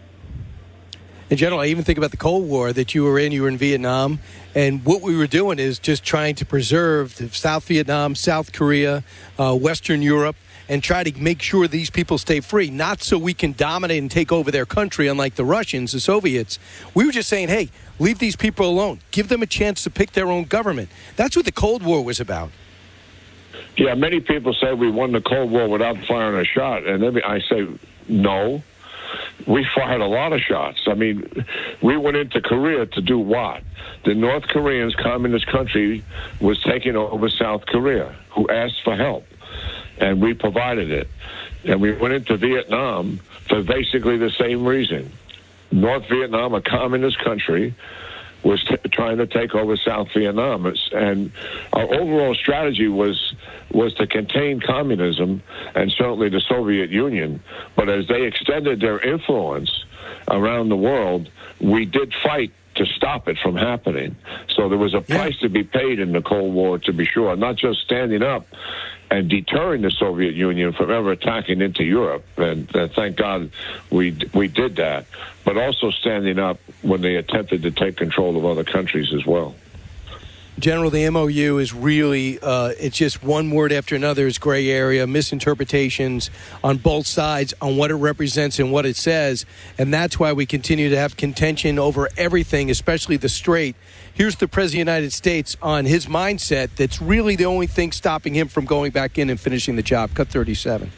In general, I even think about the Cold War that you were in. You were in Vietnam. And what we were doing is just trying to preserve South Vietnam, South Korea, uh, Western Europe, and try to make sure these people stay free, not so we can dominate and take over their country, unlike the Russians, the Soviets. We were just saying, hey, leave these people alone. Give them a chance to pick their own government. That's what the Cold War was about. Yeah, many people say we won the Cold War without firing a shot. And then I say, no. We fired a lot of shots. I mean, we went into Korea to do what? The North Koreans, communist country, was taking over South Korea, who asked for help, and we provided it. And we went into Vietnam for basically the same reason. North Vietnam, a communist country, was t- trying to take over South Vietnam. It's, and our overall strategy was was to contain communism and certainly the Soviet Union. But as they extended their influence around the world, we did fight to stop it from happening. So there was a price yeah. to be paid in the Cold War, to be sure, not just standing up and deterring the Soviet Union from ever attacking into Europe. And uh, thank God we we did that, but also standing up when they attempted to take control of other countries as well. General, the M O U is really, uh, it's just one word after another is gray area, misinterpretations on both sides on what it represents and what it says. And that's why we continue to have contention over everything, especially the Strait. Here's the President of the United States on his mindset that's really the only thing stopping him from going back in and finishing the job. Cut thirty-seven.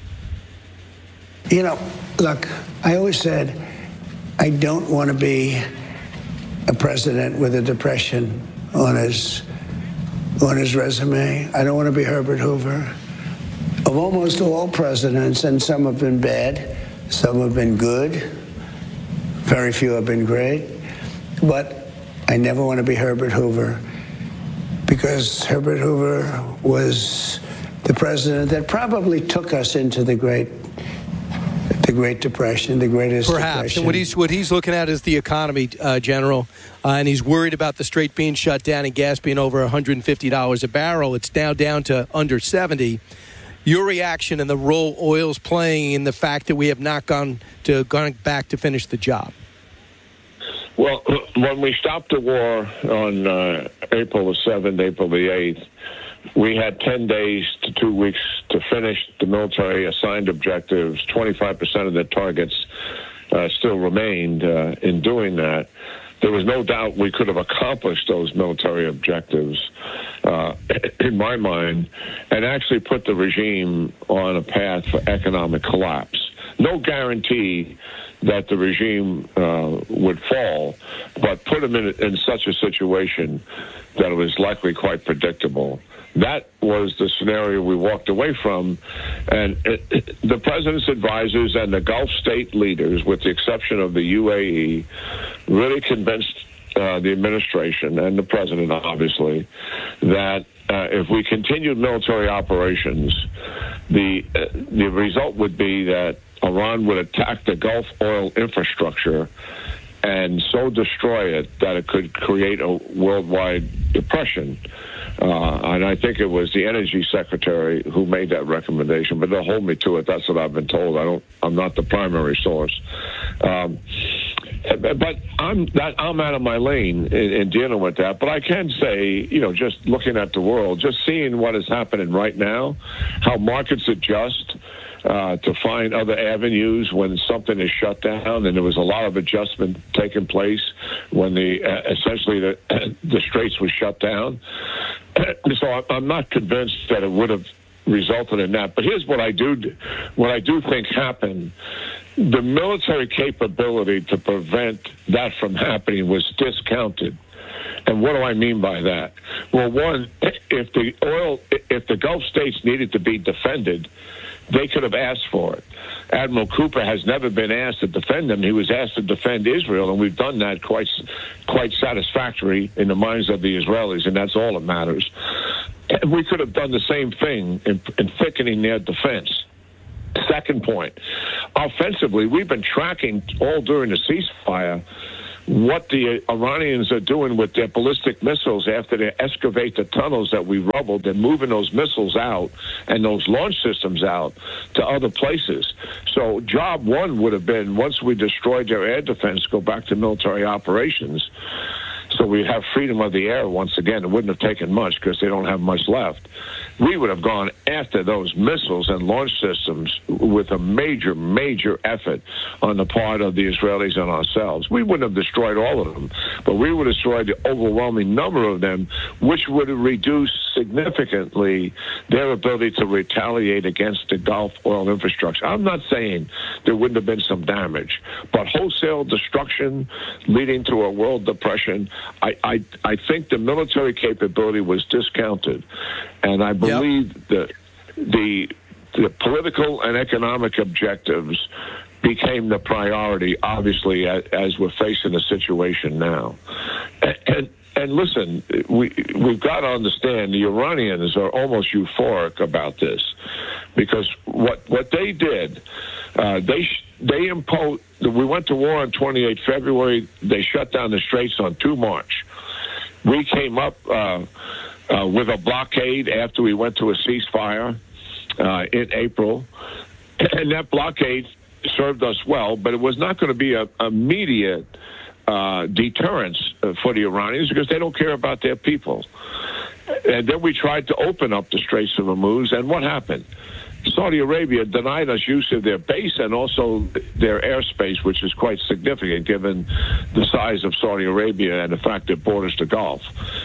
You know, look, I always said I don't want to be a president with a depression on his on his resume. I don't want to be Herbert Hoover. Of almost all presidents, and some have been bad, some have been good, very few have been great, but I never want to be Herbert Hoover, because Herbert Hoover was the president that probably took us into the great the Great Depression, the greatest Perhaps. depression. And what he's, what he's looking at is the economy, uh, General, uh, and he's worried about the Strait being shut down and gas being over one hundred fifty dollars a barrel. It's now down to under seventy. Your reaction and the role oil's playing in the fact that we have not gone to gone back to finish the job? Well, when we stopped the war on uh, April the seventh, April the eighth, we had ten days to two weeks to finish the military assigned objectives. twenty-five percent of the targets uh, still remained. Uh, in doing that, there was no doubt we could have accomplished those military objectives, uh, in my mind, and actually put the regime on a path for economic collapse. No guarantee that the regime uh, would fall, but put them in, in such a situation that it was likely quite predictable. That was the scenario we walked away from, and it, it, the president's advisors and the Gulf state leaders, with the exception of the U A E, really convinced uh, the administration and the president, obviously, that uh, if we continued military operations, the uh, the result would be that Iran would attack the Gulf oil infrastructure and so destroy it that it could create a worldwide depression. Uh, and I think it was the energy secretary who made that recommendation, but they'll hold me to it. That's what I've been told. I don't, I'm not the primary source. Um, But I'm that I'm out of my lane in, in dealing with that. But I can say, you know, just looking at the world, just seeing what is happening right now, how markets adjust uh, to find other avenues when something is shut down, and there was a lot of adjustment taking place when the uh, essentially the the Straits was shut down. So I'm not convinced that it would have resulted in that. But here's what I do, what I do think happened. The military capability to prevent that from happening was discounted. And what do I mean by that? Well, one, if the oil, if the Gulf states needed to be defended, they could have asked for it. Admiral Cooper has never been asked to defend them. He was asked to defend Israel, and we've done that quite quite satisfactory in the minds of the Israelis, and that's all that matters. And we could have done the same thing in, in thickening their defense. Second point, offensively, we've been tracking all during the ceasefire what the Iranians are doing with their ballistic missiles after they excavate the tunnels that we rubbled. They're moving those missiles out and those launch systems out to other places. So job one would have been, once we destroyed their air defense, go back to military operations. So we have freedom of the air once again. It wouldn't have taken much because they don't have much left. We would have gone after those missiles and launch systems with a major, major effort on the part of the Israelis and ourselves. We wouldn't have destroyed all of them, but we would have destroyed the overwhelming number of them, which would have reduced significantly their ability to retaliate against the Gulf oil infrastructure. I'm not saying there wouldn't have been some damage, but wholesale destruction leading to a world depression, I, I, I think the military capability was discounted. And I believe yep. that the the political and economic objectives became the priority, obviously, as, as we're facing the situation now. And, and, and listen, we, we've got to understand the Iranians are almost euphoric about this because what, what they did, uh, they they imposed, we went to war on the twenty-eighth of February, they shut down the Straits on the second of March. We came up uh, uh, with a blockade after we went to a ceasefire uh, in April, and that blockade served us well, but it was not going to be a immediate uh, deterrence for the Iranians because they don't care about their people. And then we tried to open up the Straits of Hormuz, and what happened? Saudi Arabia denied us use of their base and also their airspace, which is quite significant given the size of Saudi Arabia and the fact it borders the Gulf.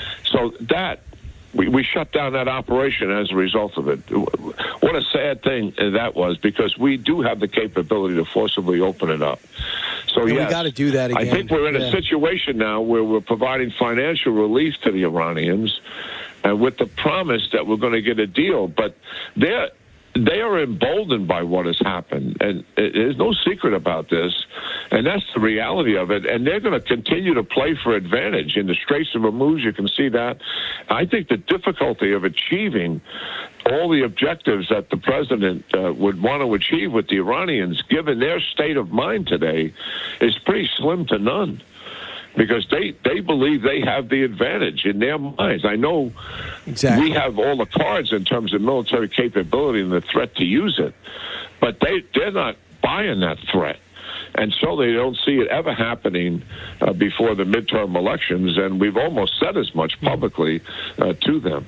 So that, we, we shut down that operation as a result of it. What a sad thing that was, because we do have the capability to forcibly open it up. So and yes, we got to do that again. I think we're in yeah. a situation now where we're providing financial relief to the Iranians, and with the promise that we're going to get a deal. But they're They are emboldened by what has happened, and there's no secret about this, and that's the reality of it, and they're going to continue to play for advantage. In the Straits of Hormuz, you can see that. I think the difficulty of achieving all the objectives that the president uh, would want to achieve with the Iranians, given their state of mind today, is pretty slim to none. Because they, they believe they have the advantage in their minds. I know exactly. we have all the cards in terms of military capability and the threat to use it, but they, they're not buying that threat. And so they don't see it ever happening uh, before the midterm elections, and we've almost said as much publicly uh, to them.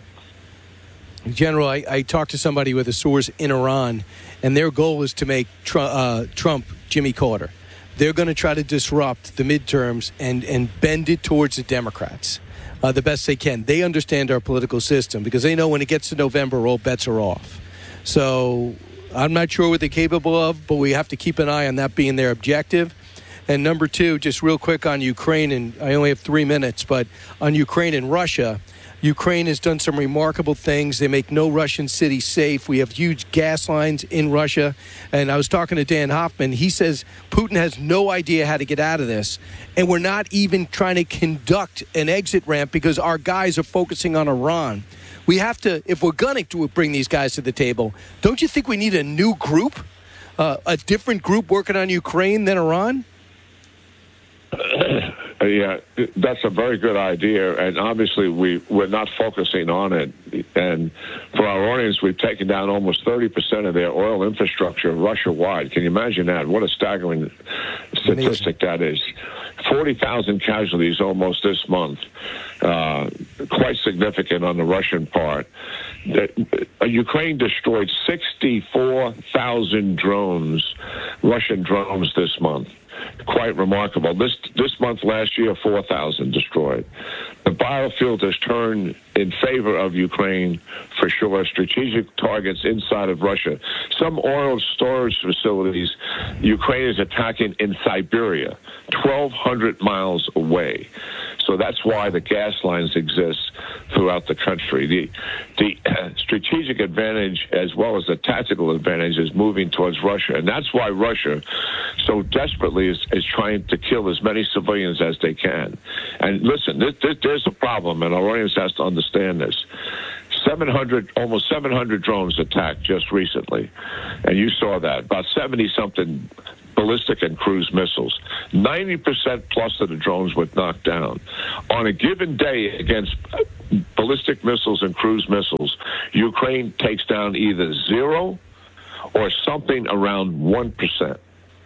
General, I, I talked to somebody with a source in Iran, and their goal is to make tr- uh, Trump Jimmy Carter. They're going to try to disrupt the midterms and, and bend it towards the Democrats uh, the best they can. They understand our political system because they know when it gets to November, all bets are off. So I'm not sure what they're capable of, but we have to keep an eye on that being their objective. And number two, just real quick on Ukraine, and I only have three minutes, but on Ukraine and Russia, Ukraine has done some remarkable things. They make no Russian city safe. We have huge gas lines in Russia. And I was talking to Dan Hoffman. He says Putin has no idea how to get out of this. And we're not even trying to conduct an exit ramp because our guys are focusing on Iran. We have to, if we're going to bring these guys to the table, don't you think we need a new group, uh, a different group working on Ukraine than Iran? Uh, yeah, that's a very good idea, and obviously we, we're not focusing on it. And for our audience, we've taken down almost thirty percent of their oil infrastructure Russia-wide. Can you imagine that? What a staggering statistic that is. forty thousand casualties almost this month, uh, quite significant on the Russian part. The, uh, Ukraine destroyed sixty-four thousand drones, Russian drones this month. Quite remarkable. This this month last year, four thousand destroyed. The battlefield has turned in favor of Ukraine for sure. Strategic targets inside of Russia. Some oil storage facilities Ukraine is attacking in Siberia, twelve hundred miles away. So that's why the gas lines exist throughout the country. The the uh, strategic advantage as well as the tactical advantage is moving towards Russia. And that's why Russia so desperately is, is trying to kill as many civilians as they can. And listen, this, this, there's a problem, and our audience has to understand this. seven hundred, almost seven hundred drones attacked just recently. And you saw that. About seventy-something ballistic and cruise missiles. ninety percent plus of the drones were knocked down. On a given day against ballistic missiles and cruise missiles, Ukraine takes down either zero or something around one percent.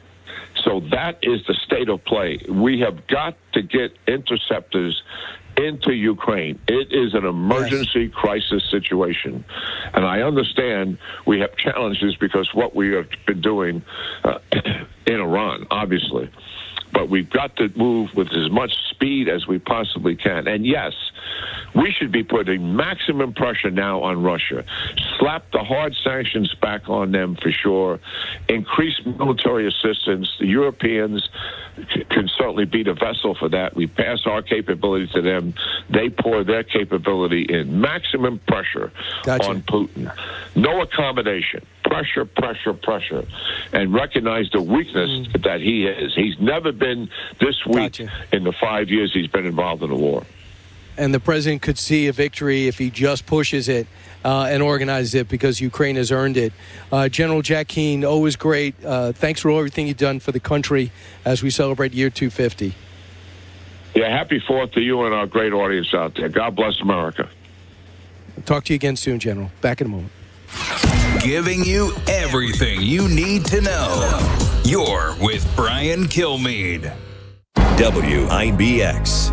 So that is the state of play. We have got to get interceptors into Ukraine. It is an emergency yes. crisis situation. And I understand we have challenges because what we have been doing uh, in Iran, obviously. But we've got to move with as much speed as we possibly can. And yes, we should be putting maximum pressure now on Russia. Slap the hard sanctions back on them for sure. Increase military assistance. The Europeans can certainly be the vessel for that. We pass our capability to them. They pour their capability in. Maximum pressure gotcha. on Putin. No accommodation. Pressure, pressure, pressure. And recognize the weakness mm. that he is. He's never been this weak gotcha. in the five years he's been involved in the war. And the president could see a victory if he just pushes it uh, and organizes it because Ukraine has earned it. Uh, General Jack Keane, always great. Uh, thanks for everything you've done for the country as we celebrate year two fifty. Yeah, happy Fourth to you and our great audience out there. God bless America. I'll talk to you again soon, General. Back in a moment. Giving you everything you need to know. You're with Brian Kilmeade. W I B X.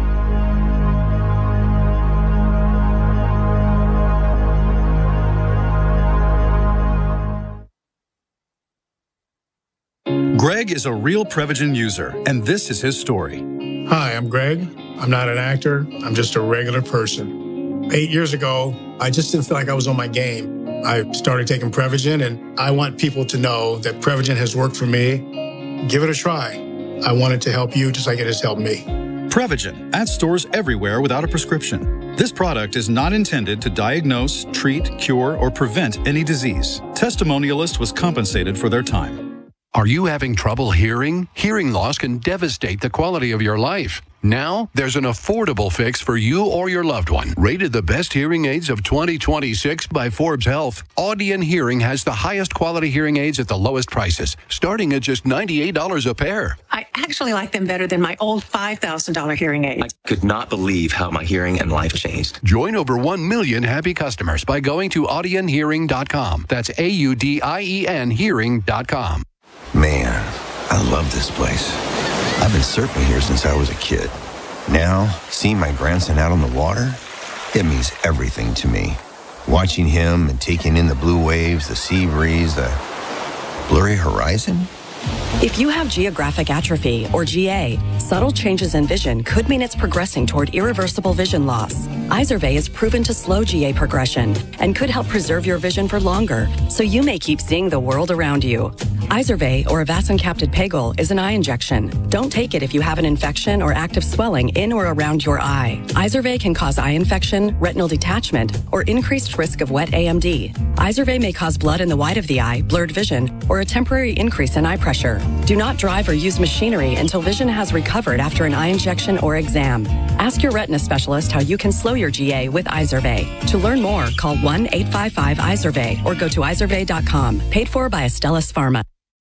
Greg is a real Prevagen user, and this is his story. Hi, I'm Greg. I'm not an actor. I'm just a regular person. Eight years ago, I just didn't feel like I was on my game. I started taking Prevagen, and I want people to know that Prevagen has worked for me. Give it a try. I want it to help you just like it has helped me. Prevagen at stores everywhere without a prescription. This product is not intended to diagnose, treat, cure, or prevent any disease. Testimonialist was compensated for their time. Are you having trouble hearing? Hearing loss can devastate the quality of your life. Now, there's an affordable fix for you or your loved one. Rated the best hearing aids of twenty twenty-six by Forbes Health, Audion Hearing has the highest quality hearing aids at the lowest prices, starting at just ninety-eight dollars a pair. I actually like them better than my old five thousand dollars hearing aids. I could not believe how my hearing and life changed. Join over one million happy customers by going to audion hearing dot com. That's A U D I E N hearing dot com. Man, I love this place. I've been surfing here since I was a kid. Now, seeing my grandson out on the water, it means everything to me. Watching him and taking in the blue waves, the sea breeze, the blurry horizon. If you have geographic atrophy, or G A, subtle changes in vision could mean it's progressing toward irreversible vision loss. Izervay is proven to slow G A progression and could help preserve your vision for longer, so you may keep seeing the world around you. Izervay, or avacincaptad pegol, is an eye injection. Don't take it if you have an infection or active swelling in or around your eye. Izervay can cause eye infection, retinal detachment, or increased risk of wet A M D. Izervay may cause blood in the white of the eye, blurred vision, or a temporary increase in eye pressure. Do not drive or use machinery until vision has recovered after an eye injection or exam. Ask your retina specialist how you can slow your G A with Izervay. To learn more, call one eight five five Izervay or go to izervay dot com. Paid for by Astellas Pharma.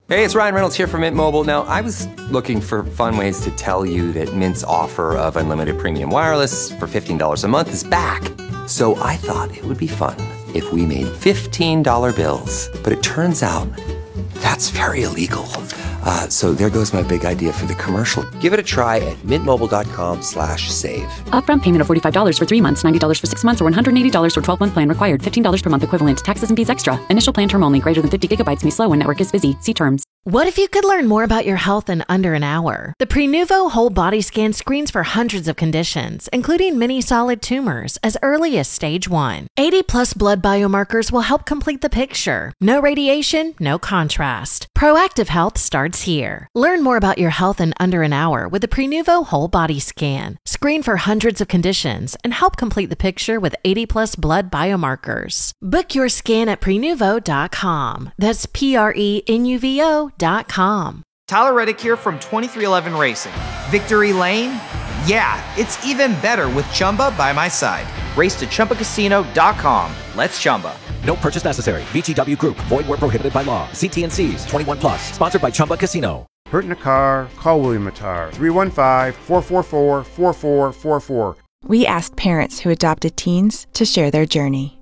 Hey, it's Ryan Reynolds here from Mint Mobile. Now, I was looking for fun ways to tell you that Mint's offer of unlimited premium wireless for fifteen dollars a month is back. So I thought it would be fun if we made fifteen dollar bills. But it turns out that's very illegal. Uh, so there goes my big idea for the commercial. Give it a try at mintmobile.com slash save. Upfront payment of forty-five dollars for three months, ninety dollars for six months, or one hundred eighty dollars for twelve-month plan required. fifteen dollars per month equivalent. Taxes and fees extra. Initial plan term only. Greater than fifty gigabytes may slow when network is busy. See terms. What if you could learn more about your health in under an hour? The Prenuvo Whole Body Scan screens for hundreds of conditions, including many solid tumors, as early as stage one. eighty plus blood biomarkers will help complete the picture. No radiation, no contrast. Proactive health starts here. Learn more about your health in under an hour with the Prenuvo Whole Body Scan. Screen for hundreds of conditions and help complete the picture with eighty plus blood biomarkers. Book your scan at prenuvo dot com. That's P R E N U V O dot com. Tyler Reddick here from twenty-three eleven Racing. Victory Lane? Yeah, it's even better with Chumba by my side. Race to Chumba Casino dot com. Let's Chumba. No purchase necessary. V G W Group. Void where prohibited by law. See T and C's. twenty-one plus. Sponsored by Chumba Casino. Hurt in a car? Call William Matar. three one five, four four four, four four four four. We asked parents who adopted teens to share their journey.